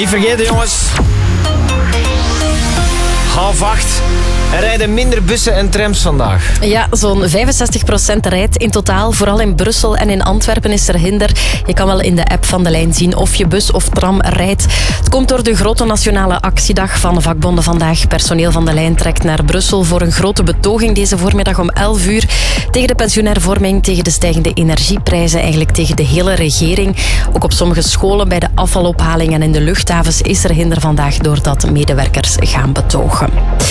Niet vergeten, jongens. 7:30. Er rijden minder bussen en trams vandaag. Ja, zo'n 65% rijdt in totaal. Vooral in Brussel en in Antwerpen is er hinder. Je kan wel in de app van de lijn zien of je bus of tram rijdt. Het komt door de grote nationale actiedag van de vakbonden vandaag. Personeel van de lijn trekt naar Brussel voor een grote betoging deze voormiddag om 11 uur. Tegen de pensioenhervorming, tegen de stijgende energieprijzen, eigenlijk tegen de hele regering. Ook op sommige scholen, bij de afvalophaling en in de luchthavens is er hinder vandaag doordat medewerkers gaan betogen.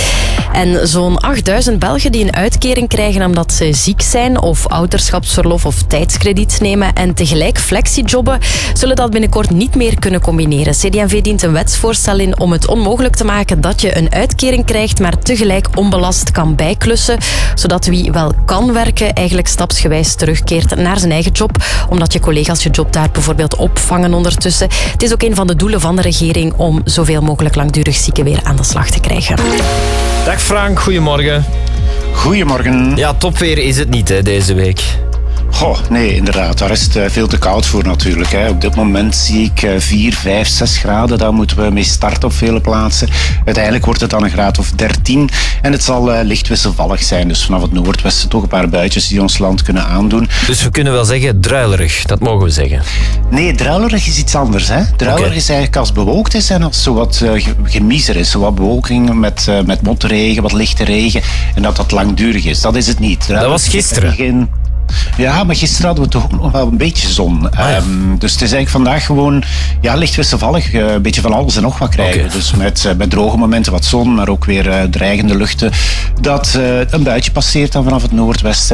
En zo'n 8000 Belgen die een uitkering krijgen omdat ze ziek zijn of ouderschapsverlof of tijdskrediet nemen en tegelijk flexijobben, zullen dat binnenkort niet meer kunnen combineren. CD&V dient een wetsvoorstel in om het onmogelijk te maken dat je een uitkering krijgt, maar tegelijk onbelast kan bijklussen, zodat wie wel kan werken eigenlijk stapsgewijs terugkeert naar zijn eigen job, omdat je collega's je job daar bijvoorbeeld opvangen ondertussen. Het is ook een van de doelen van de regering om zoveel mogelijk langdurig zieken weer aan de slag te krijgen. Dag Frank, goedemorgen. Goedemorgen. Ja, topweer is het niet hè, deze week. Goh, nee, inderdaad. Daar is het veel te koud voor natuurlijk. Hè. Op dit moment zie ik 4, 5, 6 graden. Daar moeten we mee starten op vele plaatsen. Uiteindelijk wordt het dan een graad of 13. En het zal licht wisselvallig zijn. Dus vanaf het noordwesten toch een paar buitjes die ons land kunnen aandoen. Dus we kunnen wel zeggen druilerig, dat mogen we zeggen. Nee, druilerig is iets anders. Hè. Druilerig is eigenlijk als bewolkt is en als zo wat gemiezer is. Zo wat bewolking met motregen, wat lichte regen. En dat langdurig is. Dat is het niet. Druilerig dat was gisteren. Ja, maar gisteren hadden we toch nog wel een beetje zon. Dus het is eigenlijk vandaag gewoon licht wisselvallig. Een beetje van alles en nog wat krijgen. Okay. Dus met droge momenten wat zon, maar ook weer dreigende luchten. Dat een buitje passeert dan vanaf het noordwesten.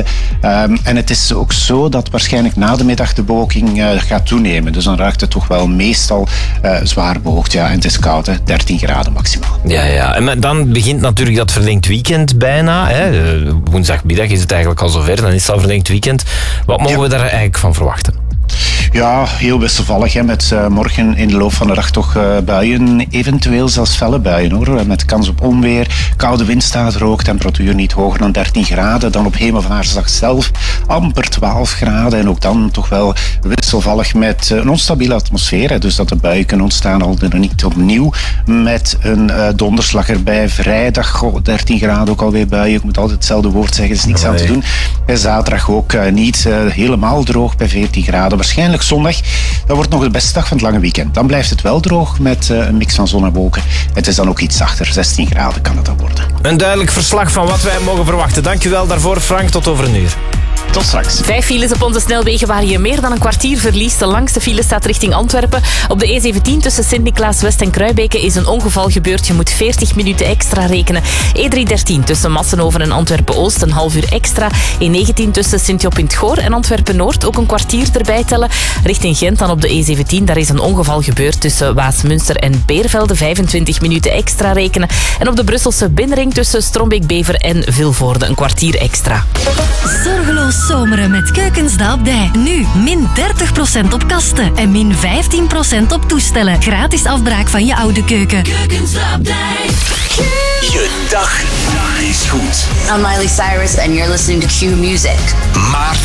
En het is ook zo dat waarschijnlijk na de middag de bewolking gaat toenemen. Dus dan raakt het toch wel meestal zwaar bewolkt. Ja, en het is koud, hè? 13 graden maximaal. Ja. En dan begint natuurlijk dat verlengd weekend bijna. Hè? Woensdagmiddag is het eigenlijk al zover. Dan is het al verlengd weekend. Wat mogen we daar eigenlijk van verwachten? Ja, heel wisselvallig. Hè, met morgen in de loop van de dag toch buien. Eventueel zelfs felle buien hoor. Met kans op onweer. Koude wind staat er ook. Temperatuur niet hoger dan 13 graden. Dan op Hemelvaartsdag zelf amper 12 graden. En ook dan toch wel wisselvallig met een onstabiele atmosfeer. Hè, dus dat de buien kunnen ontstaan al niet opnieuw. Met een donderslag erbij. Vrijdag 13 graden ook alweer buien. Ik moet altijd hetzelfde woord zeggen. Er is niks aan te doen. En zaterdag ook niet helemaal droog bij 14 graden. Waarschijnlijk zondag, dat wordt nog de beste dag van het lange weekend. Dan blijft het wel droog met een mix van zon en wolken. Het is dan ook iets zachter, 16 graden kan het dan worden. Een duidelijk verslag van wat wij mogen verwachten. Dankjewel daarvoor, Frank. Tot over een uur. Tot straks. 5 files op onze snelwegen waar je meer dan een kwartier verliest. De langste file staat richting Antwerpen. Op de E17 tussen Sint-Niklaas-West en Kruibeke is een ongeval gebeurd. Je moet 40 minuten extra rekenen. E313 tussen Massenhoven en Antwerpen-Oost een half uur extra. E19 tussen Sint-Job in het Goor en Antwerpen-Noord ook een kwartier erbij tellen. Richting Gent dan op de E17, daar is een ongeval gebeurd tussen Waasmunster en Beervelde. 25 minuten extra rekenen. En op de Brusselse binnenring tussen Strombeek-Bever en Vilvoorde een kwartier extra. Zorgeloos zomeren met Keukens de Abdij. Nu min 30% op kasten en min 15% op toestellen. Gratis afbraak van je oude keuken. Keukens de Abdij. Je dag is goed. I'm Miley Cyrus and you're listening to Q Music. Maar